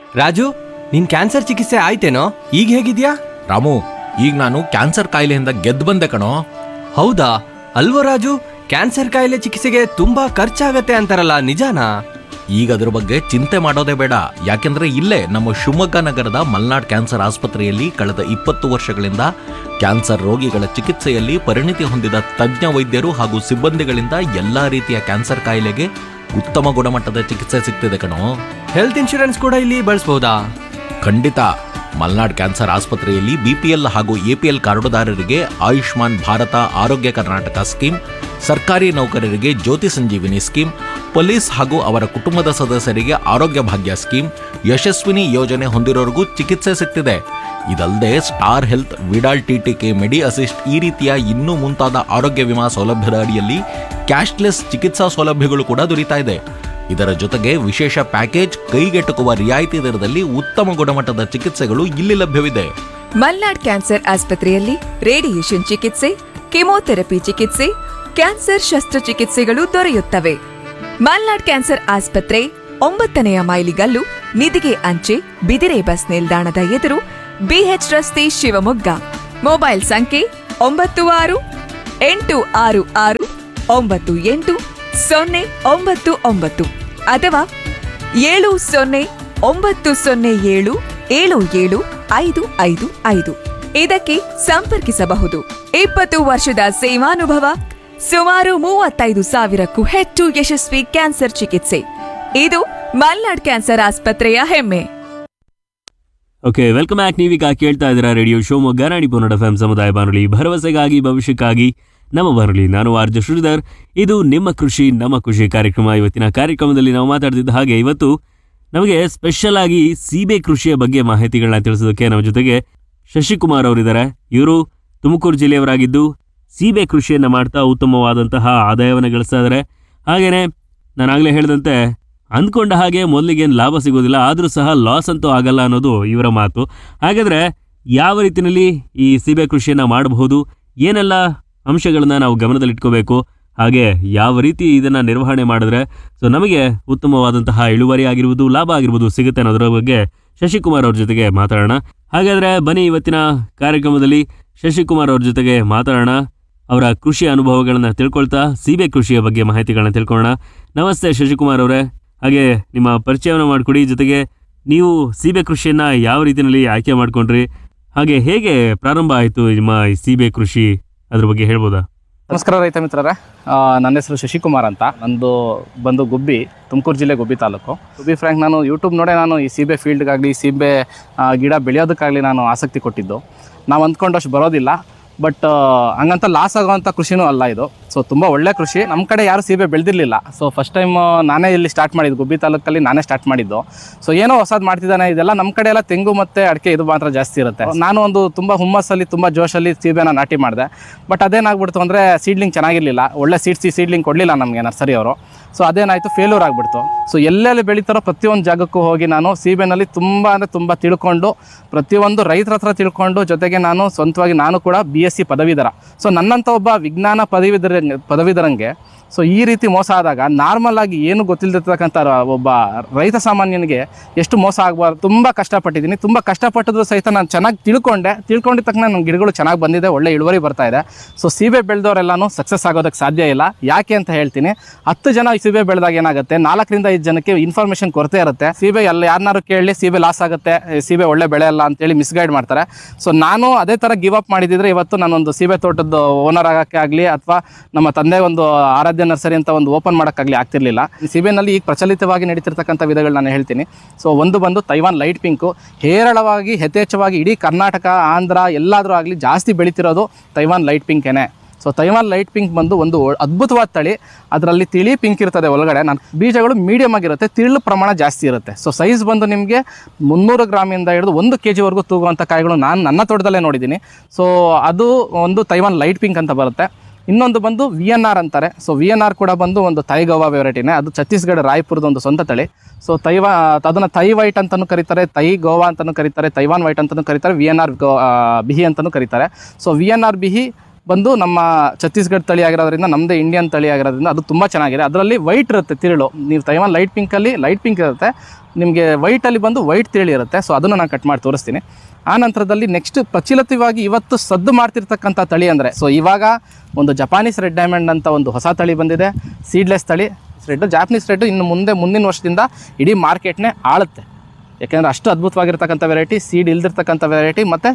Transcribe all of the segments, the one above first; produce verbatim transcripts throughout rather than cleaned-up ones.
ರಾಜು, ನಿನ್ ಕ್ಯಾನ್ಸರ್ ಚಿಕಿತ್ಸೆ ಆಯ್ತೇನೋ? ಈಗ ಹೇಗಿದ್ಯಾ? ರಾಮು, ಈಗ ನಾನು ಕ್ಯಾನ್ಸರ್ ಕಾಯಿಲೆಯಿಂದ ಗೆದ್ದು ಬಂದೆ ಕಣೋ. ಹೌದಾ? ಅಲ್ವೋ ರಾಜು, ಕ್ಯಾನ್ಸರ್ ಕಾಯಿಲೆ ಚಿಕಿತ್ಸೆಗೆ ತುಂಬಾ ಖರ್ಚಾಗತ್ತೆ ಅಂತಾರಲ್ಲ, ನಿಜಾನಾ? ಈಗ ಅದ್ರ ಬಗ್ಗೆ ಚಿಂತೆ ಮಾಡೋದೇ ಬೇಡ. ಯಾಕೆಂದ್ರೆ ಇಲ್ಲೇ ನಮ್ಮ ಶಿವಮೊಗ್ಗ ನಗರದ ಮಲ್ನಾಡ್ ಕ್ಯಾನ್ಸರ್ ಆಸ್ಪತ್ರೆಯಲ್ಲಿ ಕಳೆದ ಇಪ್ಪತ್ತು ವರ್ಷಗಳಿಂದ ಕ್ಯಾನ್ಸರ್ ರೋಗಿಗಳ ಚಿಕಿತ್ಸೆಯಲ್ಲಿ ಪರಿಣಿತಿ ಹೊಂದಿದ ತಜ್ಞ ವೈದ್ಯರು ಹಾಗೂ ಸಿಬ್ಬಂದಿಗಳಿಂದ ಎಲ್ಲಾ ರೀತಿಯ ಕ್ಯಾನ್ಸರ್ ಕಾಯಿಲೆಗೆ ಉತ್ತಮ ಗುಣಮಟ್ಟದ ಚಿಕಿತ್ಸೆ ಸಿಗ್ತಿದೆ ಕಣೋ. ಹೆಲ್ತ್ ಇನ್ಶೂರೆನ್ಸ್ ಕೂಡ ಇಲ್ಲಿ ಬಳಸಬಹುದಾ? ಖಂಡಿತ. ಮಲ್ನಾಡ್ ಕ್ಯಾನ್ಸರ್ ಆಸ್ಪತ್ರೆಯಲ್ಲಿ ಬಿಪಿಎಲ್ ಹಾಗೂ ಎಪಿಎಲ್ ಕಾರ್ಡುದಾರರಿಗೆ ಆಯುಷ್ಮಾನ್ ಭಾರತ ಆರೋಗ್ಯ ಕರ್ನಾಟಕ ಸ್ಕೀಮ್, ಸರ್ಕಾರಿ ನೌಕರರಿಗೆ ಜ್ಯೋತಿ ಸಂಜೀವಿನಿ ಸ್ಕೀಮ್, ಪೊಲೀಸ್ ಹಾಗೂ ಅವರ ಕುಟುಂಬದ ಸದಸ್ಯರಿಗೆ ಆರೋಗ್ಯ ಭಾಗ್ಯ ಸ್ಕೀಮ್, ಯಶಸ್ವಿನಿ ಯೋಜನೆ ಹೊಂದಿರೋರಿಗೂ ಚಿಕಿತ್ಸೆ ಸಿಗ್ತಿದೆ. ಇದಲ್ಲದೆ ಸ್ಟಾರ್ ಹೆಲ್ತ್, ವಿಡಾಲ್ ಟಿಟಿಕೆ, ಮೆಡಿ ಅಸಿಸ್ಟ್ ಈ ರೀತಿಯ ಇನ್ನೂ ಮುಂತಾದ ಆರೋಗ್ಯ ವಿಮಾ ಸೌಲಭ್ಯದ ಅಡಿಯಲ್ಲಿ ಕ್ಯಾಶ್ಲೆಸ್ ಚಿಕಿತ್ಸಾ ಸೌಲಭ್ಯಗಳು ಕೂಡ ದೊರೀತಾ ಇದೆ. ಇದರ ಜೊತೆಗೆ ವಿಶೇಷ ಪ್ಯಾಕೇಜ್, ಕೈಗೆಟುಕುವ ರಿಯಾಯಿತಿ ದರದಲ್ಲಿ ಉತ್ತಮ ಗುಣಮಟ್ಟದ ಚಿಕಿತ್ಸೆಗಳು ಇಲ್ಲಿ ಲಭ್ಯವಿದೆ. ಮಲ್ನಾಡ್ ಕ್ಯಾನ್ಸರ್ ಆಸ್ಪತ್ರೆಯಲ್ಲಿ ರೇಡಿಯೇಷನ್ ಚಿಕಿತ್ಸೆ, ಕೆಮೊಥೆರಪಿ ಚಿಕಿತ್ಸೆ, ಕ್ಯಾನ್ಸರ್ ಶಸ್ತ್ರಚಿಕಿತ್ಸೆಗಳು ದೊರೆಯುತ್ತವೆ. ಮಲ್ನಾಡ್ ಕ್ಯಾನ್ಸರ್ ಆಸ್ಪತ್ರೆ ಒಂಬತ್ತನೆಯ ಮೈಲಿಗಲ್ಲು, ನಿಧಿಗೆ ಅಂಚೆ, ಬಿದಿರೆ ಬಸ್ ನಿಲ್ದಾಣದ ಎದುರು, ಬಿಎಚ್ ರಸ್ತೆ, ಶಿವಮೊಗ್ಗ. ಮೊಬೈಲ್ ಸಂಖ್ಯೆ ಒಂಬತ್ತು ಆರು ಎಂಟು ಆರು ಆರು ಒಂಬತ್ತು ಎಂಟು ಸೊನ್ನೆ ಒಂಬತ್ತು ಒಂಬತ್ತು ಅಥವಾ ಏಳು ಸೊನ್ನೆ ಒಂಬತ್ತು ಸೊನ್ನೆ ಏಳು ಏಳು ಏಳು ಐದು ಐದು ಐದು ಇದಕ್ಕೆ ಸಂಪರ್ಕಿಸಬಹುದು. ಇಪ್ಪತ್ತು ವರ್ಷದ ಸೇವಾನುಭವ, ಸುಮಾರು ಮೂವತ್ತೈದು ಸಾವಿರಕ್ಕೂ ಹೆಚ್ಚು ಯಶಸ್ವಿ ಕ್ಯಾನ್ಸರ್ ಚಿಕಿತ್ಸೆ. ಇದು ಮಲ್ನಾಡ್ ಕ್ಯಾನ್ಸರ್ ಆಸ್ಪತ್ರೆಯ ಹೆಮ್ಮೆ. Okay, welcome back. ನೀವೀಗ ಕೇಳ್ತಾ ಇದ್ದೀರಾ ರೇಡಿಯೋ ಶಿವಮೊಗ್ಗ ನಾಡಿಪೋನಡ್ ಎಫ್ ಎಂ ಸಮುದಾಯ ಬಾನುಲಿ, ಭರವಸೆಗಾಗಿ ಭವಿಷ್ಯಕ್ಕಾಗಿ ನಮ್ಮ ಬಾನುಲಿ. ನಾನು ಆರ್ ಜೆ ಶ್ರೀಧರ್. ಇದು ನಿಮ್ಮ ಕೃಷಿ ನಮ್ಮ ಖುಷಿ ಕಾರ್ಯಕ್ರಮ. ಇವತ್ತಿನ ಕಾರ್ಯಕ್ರಮದಲ್ಲಿ ನಾವು ಮಾತಾಡ್ತಿದ್ದ ಹಾಗೆ ಇವತ್ತು ನಮಗೆ ಸ್ಪೆಷಲ್ ಆಗಿ ಸೀಬೆ ಕೃಷಿಯ ಬಗ್ಗೆ ಮಾಹಿತಿಗಳನ್ನ ತಿಳಿಸೋದಕ್ಕೆ ನಮ್ಮ ಜೊತೆಗೆ ಶಶಿಕುಮಾರ್ ಅವರಿದ್ದಾರೆ. ಇವರು ತುಮಕೂರು ಜಿಲ್ಲೆಯವರಾಗಿದ್ದು ಸೀಬೆ ಕೃಷಿಯನ್ನ ಮಾಡ್ತಾ ಉತ್ತಮವಾದಂತಹ ಆದಾಯವನ್ನು ಗಳಿಸ್ತಾ ಇದ್ದಾರೆ. ಹಾಗೇನೆ ನಾನಾಗಲೇ ಹೇಳಿದಂತೆ ಅಂದ್ಕೊಂಡ ಹಾಗೆ ಮೊದಲಿಗೇನು ಲಾಭ ಸಿಗೋದಿಲ್ಲ, ಆದರೂ ಸಹ ಲಾಸ್ ಅಂತೂ ಆಗಲ್ಲ ಅನ್ನೋದು ಇವರ ಮಾತು. ಹಾಗಾದರೆ ಯಾವ ರೀತಿಯಲ್ಲಿ ಈ ಸೀಬೆ ಕೃಷಿಯನ್ನು ಮಾಡಬಹುದು, ಏನೆಲ್ಲ ಅಂಶಗಳನ್ನ ನಾವು ಗಮನದಲ್ಲಿಟ್ಕೋಬೇಕು, ಹಾಗೆ ಯಾವ ರೀತಿ ಇದನ್ನು ನಿರ್ವಹಣೆ ಮಾಡಿದ್ರೆ ಸೊ ನಮಗೆ ಉತ್ತಮವಾದಂತಹ ಇಳುವರಿ ಆಗಿರ್ಬೋದು, ಲಾಭ ಆಗಿರ್ಬೋದು ಸಿಗುತ್ತೆ ಅನ್ನೋದರ ಬಗ್ಗೆ ಶಶಿಕುಮಾರ್ ಅವ್ರ ಜೊತೆಗೆ ಮಾತಾಡೋಣ. ಹಾಗಾದರೆ ಬನ್ನಿ ಇವತ್ತಿನ ಕಾರ್ಯಕ್ರಮದಲ್ಲಿ ಶಶಿಕುಮಾರ್ ಅವ್ರ ಜೊತೆಗೆ ಮಾತಾಡೋಣ. ಅವರ ಕೃಷಿ ಅನುಭವಗಳನ್ನು ತಿಳ್ಕೊಳ್ತಾ ಸೀಬೆ ಕೃಷಿಯ ಬಗ್ಗೆ ಮಾಹಿತಿಗಳನ್ನ ತಿಳ್ಕೊಳ್ಳೋಣ. ನಮಸ್ತೆ ಶಶಿಕುಮಾರ್ ಅವರೇ. ಹಾಗೆ ನಿಮ್ಮ ಪರಿಚಯವನ್ನು ಮಾಡಿಕೊಡಿ, ಜೊತೆಗೆ ನೀವು ಸೀಬೆ ಕೃಷಿಯನ್ನು ಯಾವ ರೀತಿಯಲ್ಲಿ ಆಯ್ಕೆ ಮಾಡ್ಕೊಂಡ್ರಿ, ಹಾಗೆ ಹೇಗೆ ಪ್ರಾರಂಭ ಆಯಿತು ನಿಮ್ಮ ಈ ಸೀಬೆ ಕೃಷಿ, ಅದ್ರ ಬಗ್ಗೆ ಹೇಳ್ಬೋದಾ? ನಮಸ್ಕಾರ ರೈತ ಮಿತ್ರರೇ, ನನ್ನ ಹೆಸರು ಶಶಿಕುಮಾರ್ ಅಂತ. ನಂದು ಬಂದು ಗುಬ್ಬಿ, ತುಮಕೂರು ಜಿಲ್ಲೆ ಗುಬ್ಬಿ ತಾಲೂಕು. ಗುಬ್ಬಿ ಫ್ರ್ಯಾಂಕ್ ನಾನು ಯೂಟ್ಯೂಬ್ ನೋಡೇ ನಾನು ಈ ಸೀಬೆ ಫೀಲ್ಡ್ಗಾಗಲಿ ಸೀಬೆ ಗಿಡ ಬೆಳೆಯೋದಕ್ಕಾಗಲಿ ನಾನು ಆಸಕ್ತಿ ಕೊಟ್ಟಿದ್ದು. ನಾವು ಅಂದ್ಕೊಂಡಷ್ಟು ಬರೋದಿಲ್ಲ, ಬಟ್ ಹಂಗಂತ ಲಾಸ್ ಆಗೋವಂಥ ಕೃಷಿನೂ ಅಲ್ಲ ಇದು. ಸೊ ತುಂಬ ಒಳ್ಳೆ ಕೃಷಿ. ನಮ್ಮ ಕಡೆ ಯಾರು ಸೀಬೆ ಬೆಳೆದಿರಲಿಲ್ಲ. ಸೊ ಫಸ್ಟ್ ಟೈಮ್ ನಾನೇ ಇಲ್ಲಿ ಸ್ಟಾರ್ಟ್ ಮಾಡಿದ್ದು, ಗುಬ್ಬಿ ತಾಲೂಕಲ್ಲಿ ನಾನೇ ಸ್ಟಾರ್ಟ್ ಮಾಡಿದ್ದು. ಸೊ ಏನೋ ಹೊಸದು ಮಾಡ್ತಿದ್ದಾನೆ. ಇದೆಲ್ಲ ನಮ್ಮ ಕಡೆ ಎಲ್ಲ ತೆಂಗು ಮತ್ತು ಅಡಿಕೆ ಇದು ಮಾತ್ರ ಜಾಸ್ತಿ ಇರುತ್ತೆ. ನಾನು ಒಂದು ತುಂಬ ಹುಮ್ಮಸ್ಸಲ್ಲಿ ತುಂಬ ಜೋಶಲ್ಲಿ ಸೀಬೆನ ನಾಟಿ ಮಾಡಿದೆ. ಬಟ್ ಅದೇನಾಗ್ಬಿಡ್ತು ಅಂದರೆ ಸೀಡ್ಲಿಂಗ್ ಚೆನ್ನಾಗಿರಲಿಲ್ಲ, ಒಳ್ಳೆ ಸೀಡ್ಸ್ ಸೀಡ್ಲಿಂಗ್ ಕೊಡಲಿಲ್ಲ ನಮಗೆ ನರ್ಸರಿಯವರು. ಸೊ ಅದೇನಾಯಿತು, ಫೇಲ್ಯೂರ್ ಆಗಿಬಿಡ್ತು. ಸೊ ಎಲ್ಲೆಲ್ಲಿ ಬೆಳೀತಾರೋ ಪ್ರತಿಯೊಂದು ಜಾಗಕ್ಕೂ ಹೋಗಿ ನಾನು ಸೀಬೆನಲ್ಲಿ ತುಂಬ ಅಂದರೆ ತುಂಬ ತಿಳ್ಕೊಂಡು, ಪ್ರತಿಯೊಂದು ರೈತರ ಹತ್ರ ತಿಳ್ಕೊಂಡು, ಜೊತೆಗೆ ನಾನು ಸ್ವಂತವಾಗಿ ನಾನು ಕೂಡ ಬಿ ಎಸ್ ಸಿ ಪದವೀಧರ. ಸೊ ನನ್ನಂಥ ಒಬ್ಬ ವಿಜ್ಞಾನ ಪದವೀಧರ ಪದವೀಧರಂಗೆ ಸೊ ಈ ರೀತಿ ಮೋಸ ಆದಾಗ ನಾರ್ಮಲ್ ಆಗಿ ಏನು ಗೊತ್ತಿಲ್ಲದಿರ್ತಕ್ಕಂಥ ಒಬ್ಬ ರೈತ ಸಾಮಾನ್ಯನಿಗೆ ಎಷ್ಟು ಮೋಸ ಆಗಬಾರ್ದು. ತುಂಬ ಕಷ್ಟಪಟ್ಟಿದ್ದೀನಿ. ತುಂಬ ಕಷ್ಟಪಟ್ಟಿದ್ರು ಸಹಿತ ನಾನು ಚೆನ್ನಾಗಿ ತಿಳ್ಕೊಂಡೆ. ತಿಳ್ಕೊಂಡಿದ್ದ ತಕ್ಷಣ ನನ್ನ ಗಿಡಗಳು ಚೆನ್ನಾಗಿ ಬಂದಿದೆ, ಒಳ್ಳೆ ಇಳುವರಿ ಬರ್ತಾ ಇದೆ. ಸೊ ಸೀಬೆ ಬೆಳೆದವರೆಲ್ಲನೂ ಸಕ್ಸಸ್ ಆಗೋದಕ್ಕೆ ಸಾಧ್ಯ ಇಲ್ಲ. ಯಾಕೆ ಅಂತ ಹೇಳ್ತೀನಿ. ಹತ್ತು ಜನ ಸೀಬೆ ಬೆಳೆದಾಗ ಏನಾಗುತ್ತೆ, ನಾಲ್ಕರಿಂದ ಐದು ಜನಕ್ಕೆ ಇನ್ಫಾರ್ಮೇಷನ್ ಕೊರತೆ ಇರುತ್ತೆ. ಸೀಬೆ ಎಲ್ಲ ಯಾರನ್ನಾರು ಕೇಳಿ ಸೀಬೆ ಲಾಸ್ ಆಗುತ್ತೆ, ಸೀಬೆ ಒಳ್ಳೆ ಬೆಳೆ ಅಲ್ಲ ಅಂತೇಳಿ ಮಿಸ್ಗೈಡ್ ಮಾಡ್ತಾರೆ. ಸೊ ನಾನು ಅದೇ ಥರ ಗಿವ್ ಅಪ್ ಮಾಡಿದಿದ್ರೆ ಇವತ್ತು ನಾನೊಂದು ಸೀಬೆ ತೋಟದ ಓನರ್ ಆಗೋಕ್ಕೆ ಆಗಲಿ, ಅಥವಾ ನಮ್ಮ ತಂದೆ ಒಂದು ಆರಾಧ್ಯ ನರ್ಸರಿ ಅಂತ ಒಂದು ಓಪನ್ ಮಾಡೋಕ್ಕಾಗಲಿ ಆಗ್ತಿರ್ಲಿಲ್ಲ. ಸೀಬೆನಲ್ಲಿ ಈಗ ಪ್ರಚಲಿತವಾಗಿ ನಡೀತಿರ್ತಕ್ಕಂಥ ವಿಧಗಳು ನಾನು ಹೇಳ್ತೀನಿ. ಸೊ ಒಂದು ಬಂದು ತೈವಾನ್ ಲೈಟ್ ಪಿಂಕು, ಹೇರಳವಾಗಿ ಯಥೇಚ್ಛವಾಗಿ ಇಡೀ ಕರ್ನಾಟಕ, ಆಂಧ್ರ ಎಲ್ಲಾದರೂ ಆಗಲಿ ಜಾಸ್ತಿ ಬೆಳೀತಿರೋದು Taiwan light ಪಿಂಕೇನೆ. So Taiwan light pink ಬಂದು ಒಂದು ಅದ್ಭುತವಾದ ತಳಿ. ಅದರಲ್ಲಿ ತಿಳಿ ಪಿಂಕ್ ಇರ್ತದೆ ಒಳಗಡೆ. ನಾನು ಬೀಜಗಳು ಮೀಡಿಯಮ್ ಆಗಿರುತ್ತೆ, ತಿಳ್ಳು ಪ್ರಮಾಣ ಜಾಸ್ತಿ ಇರುತ್ತೆ. ಸೊ ಸೈಜ್ ಬಂದು ನಿಮಗೆ ಮುನ್ನೂರು ಗ್ರಾಮಿಂದ ಹಿಡಿದು ಒಂದು ಕೆ ಜಿವರೆಗೂ ತೂಗುವಂಥ ಕಾಯಿಗಳು ನಾನು ನನ್ನ ತೋಟದಲ್ಲೇ ನೋಡಿದ್ದೀನಿ. ಸೊ ಅದು ಒಂದು ತೈವಾನ್ ಲೈಟ್ ಪಿಂಕ್ ಅಂತ ಬರುತ್ತೆ. ಇನ್ನೊಂದು ಬಂದು ವಿ ಎನ್ ಆರ್ ಅಂತಾರೆ. ಸೊ ವಿ ಎನ್ ಆರ್ ಕೂಡ ಬಂದು ಒಂದು ತೈ ಗೋವಾ ವೆರೈಟಿನೇ. ಅದು ಛತ್ತೀಸ್ಗಢ ರಾಯ್ಪುರದ ಒಂದು ಸ್ವಂತ ತಳಿ. ಸೊ ತೈವಾ ಅದನ್ನು ತೈ ವೈಟ್ ಅಂತಲೂ ಕರೀತಾರೆ, ತೈ ಗೋವಾ ಅಂತಲೂ ಕರೀತಾರೆ, ತೈವಾನ್ ವೈಟ್ ಅಂತಲೂ ಕರೀತಾರೆ, ವಿ ಎನ್ ಆರ್ ಗೋ ಬಿಹಿ ಅಂತಲೂ ಕರೀತಾರೆ. ಸೊ ವಿ ಎನ್ ಆರ್ ಬಿಹಿ ಬಂದು ನಮ್ಮ ಛತ್ತೀಸ್ಗಢ ತಳಿ ಆಗಿರೋದ್ರಿಂದ ನಮ್ಮದೇ ಇಂಡಿಯನ್ ತಳಿ ಆಗಿರೋದ್ರಿಂದ ಅದು ತುಂಬ ಚೆನ್ನಾಗಿದೆ. ಅದರಲ್ಲಿ ವೈಟ್ ಇರುತ್ತೆ ತಿರುಳು, ನೀವು ತೈವಾನ್ ಲೈಟ್ ಪಿಂಕಲ್ಲಿ ಲೈಟ್ ಪಿಂಕ್ ಇರುತ್ತೆ, ನಿಮಗೆ ವೈಟಲ್ಲಿ ಬಂದು ವೈಟ್ ತಿರುಳು ಇರುತ್ತೆ. ಸೊ ಅದನ್ನು ನಾನು ಕಟ್ ಮಾಡಿ ತೋರಿಸ್ತೀನಿ. ಆ ನಂತರದಲ್ಲಿ ನೆಕ್ಸ್ಟ್ ಪ್ರಚಲಿತವಾಗಿ ಇವತ್ತು ಸದ್ದು ಮಾಡ್ತಿರ್ತಕ್ಕಂಥ ತಳಿ ಅಂದರೆ, ಸೊ ಇವಾಗ ಒಂದು ಜಪಾನೀಸ್ ರೆಡ್ ಡೈಮಂಡ್ ಅಂತ ಒಂದು ಹೊಸ ತಳಿ ಬಂದಿದೆ, ಸೀಡ್ಲೆಸ್ ತಳಿ ರೆಡ್. ಜಾಪನೀಸ್ ರೆಡ್ ಇನ್ನು ಮುಂದೆ ಮುಂದಿನ ವರ್ಷದಿಂದ ಇಡೀ ಮಾರ್ಕೆಟ್ನೇ ಆಳುತ್ತೆ. ಯಾಕೆಂದರೆ ಅಷ್ಟು ಅದ್ಭುತವಾಗಿರ್ತಕ್ಕಂಥ ವೆರೈಟಿ, ಸೀಡ್ ಇಲ್ದಿರ್ತಕ್ಕಂಥ ವೆರೈಟಿ ಮತ್ತು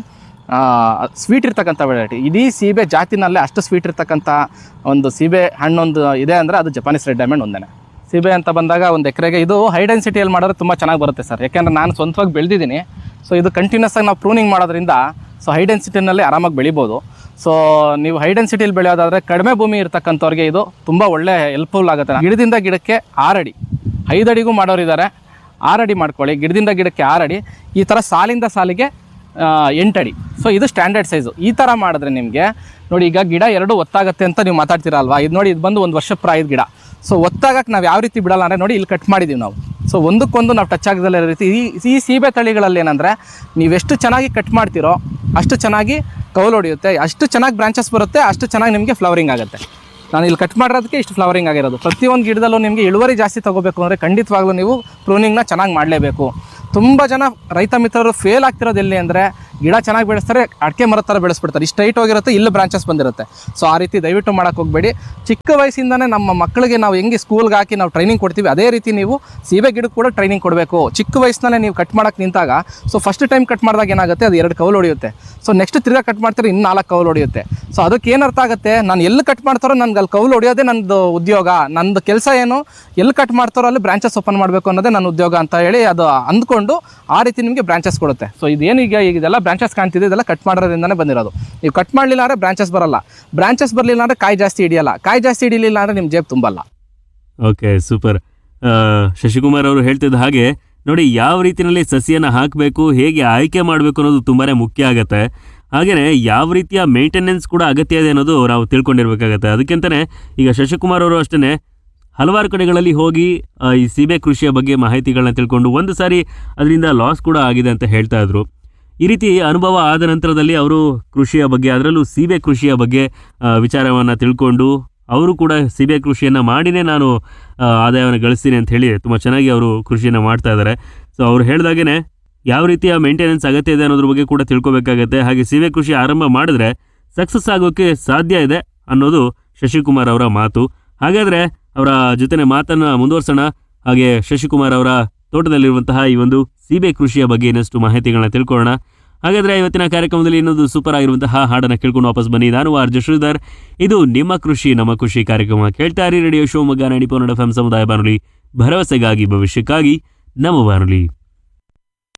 ಸ್ವೀಟ್ ಇರ್ತಕ್ಕಂಥ ವೆರೈಟಿ. ಇಡೀ ಸೀಬೆ ಜಾತಿನಲ್ಲೇ ಅಷ್ಟು ಸ್ವೀಟ್ ಇರ್ತಕ್ಕಂಥ ಒಂದು ಸೀಬೆ ಹಣ್ಣೊಂದು ಇದೆ ಅಂದರೆ ಅದು ಜಪಾನೀಸ್ ರೆಡ್ ಡೈಮಂಡ್ ಒಂದೇ. ಸೀಬೆ ಅಂತ ಬಂದಾಗ ಒಂದು ಎಕರೆಗೆ ಇದು ಹೈ ಡೆನ್ಸಿಟಿಯಲ್ಲಿ ಮಾಡಿದ್ರೆ ತುಂಬ ಚೆನ್ನಾಗಿ ಬರುತ್ತೆ ಸರ್. ಯಾಕೆಂದರೆ ನಾನು ಸ್ವಂತವಾಗಿ ಬೆಳೆದಿದ್ದೀನಿ. ಸೊ ಇದು ಕಂಟಿನ್ಯೂಸ್ ಆಗಿ ನಾವು ಪ್ರೂನಿಂಗ್ ಮಾಡೋದ್ರಿಂದ ಸೊ ಹೈ ಡೆನ್ಸಿಟಿನಲ್ಲಿ ಆರಾಮಾಗಿ ಬೆಳಿಬೋದು. ಸೊ ನೀವು ಹೈ ಡೆನ್ಸಿಟಿಯಲ್ಲಿ ಬೆಳೆಯೋದಾದರೆ ಕಡಿಮೆ ಭೂಮಿ ಇರ್ತಕ್ಕಂಥವ್ರಿಗೆ ಇದು ತುಂಬ ಒಳ್ಳೆ ಹೆಲ್ಪ್ಫುಲ್ ಆಗುತ್ತೆ. ಗಿಡದಿಂದ ಗಿಡಕ್ಕೆ ಆರಡಿ, ಐದು ಅಡಿಗೂ ಮಾಡೋರಿದ್ದಾರೆ, ಆರಡಿ ಮಾಡ್ಕೊಳ್ಳಿ. ಗಿಡದಿಂದ ಗಿಡಕ್ಕೆ ಆರಡಿ, ಈ ಥರ ಸಾಲಿಂದ ಸಾಲಿಗೆ ಎಂಟಡಿ. ಸೊ ಇದು ಸ್ಟ್ಯಾಂಡರ್ಡ್ ಸೈಜು. ಈ ಥರ ಮಾಡಿದ್ರೆ ನಿಮಗೆ ನೋಡಿ, ಈಗ ಗಿಡ ಎರಡು ಒತ್ತಾಗತ್ತೆ ಅಂತ ನೀವು ಮಾತಾಡ್ತೀರಾ ಅಲ್ವಾ. ಇದು ನೋಡಿ, ಇದು ಬಂದು ಒಂದು ವರ್ಷ ಪ್ರಾಯದ ಗಿಡ. ಸೊ ಒತ್ತಾಗಕ್ಕೆ ನಾವು ಯಾವ ರೀತಿ ಬಿಡಲ್ಲ ಅಂದರೆ ನೋಡಿ, ಇಲ್ಲಿ ಕಟ್ ಮಾಡಿದ್ದೀವಿ ನಾವು. ಸೊ ಒಂದಕ್ಕೊಂದು ನಾವು ಟಚ್ ಆಗದಲ್ಲ ರೀತಿ ಈ ಈ ಸೀಬೆ ತಳಿಗಳಲ್ಲಿ ಏನಂದರೆ, ನೀವೆಷ್ಟು ಚೆನ್ನಾಗಿ ಕಟ್ ಮಾಡ್ತೀರೋ ಅಷ್ಟು ಚೆನ್ನಾಗಿ ಕೌಲು ಹೊಡೆಯುತ್ತೆ, ಅಷ್ಟು ಚೆನ್ನಾಗಿ ಬ್ರಾಂಚಸ್ ಬರುತ್ತೆ, ಅಷ್ಟು ಚೆನ್ನಾಗಿ ನಿಮಗೆ ಫ್ಲವರಿಂಗ್ ಆಗುತ್ತೆ. ನಾನು ಇಲ್ಲಿ ಕಟ್ ಮಾಡಿರೋದಕ್ಕೆ ಇಷ್ಟು ಫ್ಲವರಿಂಗ್ ಆಗಿರೋದು. ಪ್ರತಿಯೊಂದು ಗಿಡದಲ್ಲೂ ನಿಮಗೆ ಇಳುವರಿ ಜಾಸ್ತಿ ತೊಗೋಬೇಕು ಅಂದರೆ ಖಂಡಿತವಾಗ್ಲೂ ನೀವು ಪ್ರೂನಿಂಗ್ನ ಚೆನ್ನಾಗಿ ಮಾಡಲೇಬೇಕು. ತುಂಬ ಜನ ರೈತ ಮಿತ್ರರು ಫೇಲ್ ಆಗ್ತಿರೋದು ಎಲ್ಲಿ ಅಂದರೆ, ಗಿಡ ಚೆನ್ನಾಗಿ ಬೆಳೆಸ್ತಾರೆ, ಅಡಿಕೆ ಮರದ ಥರ ಬೆಳೆಸ್ಬಿಡ್ತಾರೆ, ಇಷ್ಟು ಹೈಟ್ ಹೋಗಿರುತ್ತೆ, ಇಲ್ಲಿ ಬ್ರಾಂಚಸ್ ಬಂದಿರುತ್ತೆ. ಸೊ ಆ ರೀತಿ ದಯವಿಟ್ಟು ಮಾಡೋಕ್ಕೆ ಹೋಗಬೇಡಿ. ಚಿಕ್ಕ ವಯಸ್ಸಿಂದನೇ ನಮ್ಮ ಮಕ್ಕಳಿಗೆ ನಾವು ಹೆಂಗೆ ಸ್ಕೂಲ್ಗೆ ಹಾಕಿ ನಾವು ಟ್ರೈನಿಂಗ್ ಕೊಡ್ತೀವಿ, ಅದೇ ರೀತಿ ನೀವು ಸೀಬೆ ಗಿಡಕ್ಕೆ ಕೂಡ ಟ್ರೈನಿಂಗ್ ಕೊಡಬೇಕು. ಚಿಕ್ಕ ವಯಸ್ಸಿನಲ್ಲೇ ನೀವು ಕಟ್ ಮಾಡೋಕ್ಕೆ ನಿಂತಾಗ, ಸೊ ಫಸ್ಟ್ ಟೈಮ್ ಕಟ್ ಮಾಡಿದಾಗ ಏನಾಗುತ್ತೆ, ಅದು ಎರಡು ಕೌಲು ಹೊಡೆಯುತ್ತೆ. ಸೊ ನೆಕ್ಸ್ಟ್ ತಿರ್ಗಾ ಕಟ್ ಮಾಡ್ತಾರೆ, ಇನ್ನು ನಾಲ್ಕು ಕೌಲು ಹೊಡೆಯುತ್ತೆ. ಸೊ ಅದಕ್ಕೆ ಏನು ಅರ್ಥ ಆಗುತ್ತೆ, ನಾನು ಎಲ್ಲಿ ಕಟ್ ಮಾಡ್ತಾರೋ ನನಗೆ ಅಲ್ಲಿ ಕೌಲು ಹೊಡೆಯೋದೇ ನನ್ನದು ಉದ್ಯೋಗ, ನನ್ನದು ಕೆಲಸ ಏನು, ಎಲ್ಲಿ ಕಟ್ ಮಾಡ್ತಾರೋ ಅಲ್ಲಿ ಬ್ರಾಂಚಸ್ ಓಪನ್ ಮಾಡಬೇಕು ಅನ್ನೋದೇ ನನ್ನ ಉದ್ಯೋಗ ಅಂತ ಹೇಳಿ ಅದು ಅಂದ್ಕೊಂಡು ಆ ರೀತಿ ನಿಮಗೆ ಬ್ರಾಂಚಸ್ ಕೊಡುತ್ತೆ. ಸೊ ಇದೇನು ಈಗ ಈಗ ಇದೆಲ್ಲ ಬ್ರಾಂಚಸ್ ಕಾಣ್ತಿದೆ, ಇದೆಲ್ಲ ಕಟ್ ಮಾಡೋದ್ರಿಂದನೇ ಬಂದಿರೋದು. ನೀವು ಕಟ್ ಮಾಡಲಿಲ್ಲ ಅಂದರೆ ಬ್ರಾಂಚಸ್ ಬರಲ್ಲ, ಬ್ರಾಂಚಸ್ ಬರಲಿಲ್ಲ ಅಂದರೆ ಕಾಯಿ ಜಾಸ್ತಿ ಹಿಡಿಯಲ್ಲ, ಕಾಯಿ ಜಾಸ್ತಿ ಹಿಡಿಲಿಲ್ಲ ಅಂದರೆ ನಿಮ್ಮ ಜೇಬು ತುಂಬಲ್ಲ. Okay, super. ಶಶಿಕುಮಾರ್ ಅವರು ಹೇಳ್ತಿದ್ದ ಹಾಗೆ ನೋಡಿ, ಯಾವ ರೀತಿಯಲ್ಲಿ ಸಸಿಯನ್ನು ಹಾಕಬೇಕು, ಹೇಗೆ ಆಯ್ಕೆ ಮಾಡಬೇಕು ಅನ್ನೋದು ತುಂಬಾ ಮುಖ್ಯ ಆಗುತ್ತೆ. ಹಾಗೆಯೇ ಯಾವ ರೀತಿಯ ಮೇಂಟೆನೆನ್ಸ್ ಕೂಡ ಅಗತ್ಯ ಇದೆ ಅನ್ನೋದು ನಾವು ತಿಳ್ಕೊಂಡಿರ್ಬೇಕಾಗತ್ತೆ. ಅದಕ್ಕಿಂತಲೇ ಈಗ ಶಶಿಕುಮಾರ್ ಅವರು ಅಷ್ಟೇ ಹಲವಾರು ಕಡೆಗಳಲ್ಲಿ ಹೋಗಿ ಈ ಸೀಬೆ ಕೃಷಿಯ ಬಗ್ಗೆ ಮಾಹಿತಿಗಳನ್ನ ತಿಳ್ಕೊಂಡು ಒಂದು ಸಾರಿ ಅದರಿಂದ ಲಾಸ್ ಕೂಡ ಆಗಿದೆ ಅಂತ ಹೇಳ್ತಾ ಇದ್ರು. ಈ ರೀತಿ ಅನುಭವ ಆದ ನಂತರದಲ್ಲಿ ಅವರು ಕೃಷಿಯ ಬಗ್ಗೆ, ಅದರಲ್ಲೂ ಸೀಬೆ ಕೃಷಿಯ ಬಗ್ಗೆ ವಿಚಾರವನ್ನು ತಿಳ್ಕೊಂಡು ಅವರು ಕೂಡ ಸೀಬೆ ಕೃಷಿಯನ್ನು ಮಾಡಿನೇ ನಾನು ಆದಾಯವನ್ನು ಗಳಿಸ್ತೀನಿ ಅಂತ ಹೇಳಿ ತುಂಬ ಚೆನ್ನಾಗಿ ಅವರು ಕೃಷಿಯನ್ನು ಮಾಡ್ತಾ ಇದ್ದಾರೆ. ಸೊ ಅವ್ರು ಹೇಳಿದಾಗೇ ಯಾವ ರೀತಿಯ ಮೇಂಟೆನೆನ್ಸ್ ಅಗತ್ಯ ಇದೆ ಅನ್ನೋದ್ರ ಬಗ್ಗೆ ಕೂಡ ತಿಳ್ಕೊಬೇಕಾಗತ್ತೆ. ಹಾಗೆ ಸೀಬೆ ಕೃಷಿ ಆರಂಭ ಮಾಡಿದ್ರೆ ಸಕ್ಸಸ್ ಆಗೋಕ್ಕೆ ಸಾಧ್ಯ ಇದೆ ಅನ್ನೋದು ಶಶಿಕುಮಾರ್ ಅವರ ಮಾತು. ಹಾಗಾದರೆ ಅವರ ಜೊತೆ ಮಾತನ್ನು ಮುಂದುವರ್ಸೋಣ. ಹಾಗೆ ಶಶಿಕುಮಾರ್ ಅವರ ತೋಟದಲ್ಲಿರುವಂತಹ ಈ ಒಂದು ಸೀಬೆ ಕೃಷಿಯ ಬಗ್ಗೆ ಇನ್ನಷ್ಟು ಮಾಹಿತಿಗಳನ್ನ ತಿಳ್ಕೊಳ್ಳೋಣ. ಹಾಗಾದರೆ ಇವತ್ತಿನ ಕಾರ್ಯಕ್ರಮದಲ್ಲಿ ಇನ್ನೊಂದು ಸೂಪರ್ ಆಗಿರುವಂತಹ ಹಾಡನ್ನು ಕೇಳ್ಕೊಂಡು ವಾಪಸ್ ಬನ್ನಿ. ನಾನು ಆರ್ ಜೆ ಶ್ರೀಧರ್. ಇದು ನಿಮ್ಮ ಕೃಷಿ ನಮ್ಮ ಕೃಷಿ ಕಾರ್ಯಕ್ರಮ. ಕೇಳ್ತಾ ಇರಿ radio Shivamogga ninety point five F M ಸಮುದಾಯ ಬಾನುಲಿ, ಭರವಸೆಗಾಗಿ ಭವಿಷ್ಯಕ್ಕಾಗಿ ನಮ್ಮ ಬಾನುಲಿ.